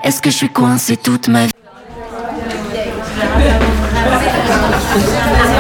Est-ce que je suis coincée toute ma vie?